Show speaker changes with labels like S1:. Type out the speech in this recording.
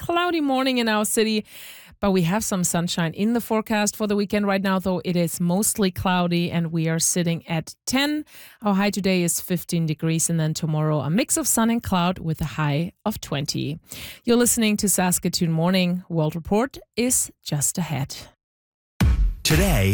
S1: cloudy morning in our city, but we have some sunshine in the forecast for the weekend. Right now, though, it is mostly cloudy and we are sitting at 10. Our high today is 15 degrees, and then tomorrow a mix of sun and cloud with a high of 20. You're listening to Saskatoon Morning. World Report is just ahead.
S2: Today